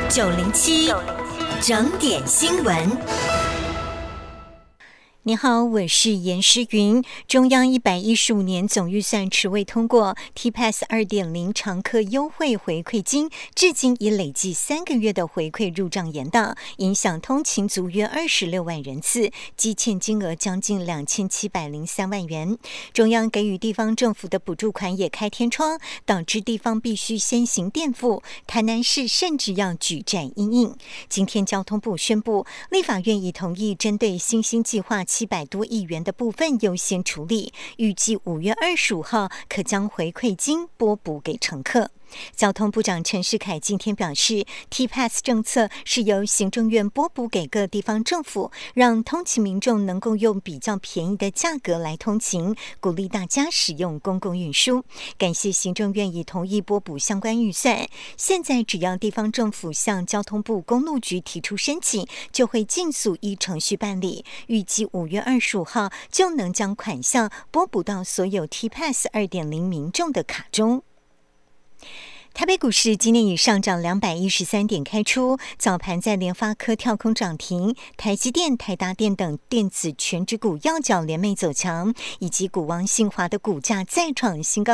907整点新闻。你好，我是严诗云。中央115年总预算迟未通过 ，TPAS 2.0 常客优惠回馈金，至今已累计3个月的回馈入账延到，影响通勤族约26万人次，积欠金额将近2703万元。中央给予地方政府的补助款也开天窗，导致地方必须先行垫付，台南市甚至要举债因应。今天交通部宣布，立法院已同意针对新兴计划700多亿元的部分优先处理，预计5月25号可将回馈金拨补给乘客。交通部长陈世凯今天表示 ，TPAS 政策是由行政院拨补给各地方政府，让通勤民众能够用比较便宜的价格来通勤，鼓励大家使用公共运输。感谢行政院已同意拨补相关预算，现在只要地方政府向交通部公路局提出申请，就会尽速依程序办理，预计5月25号就能将款项拨补到所有 TPAS 2.0 民众的卡中。台北股市今天以上涨213点开出，早盘在联发科跳空涨停，台积电、台达电等电子全指股要角联袂走强，以及股王信华的股价再创新高。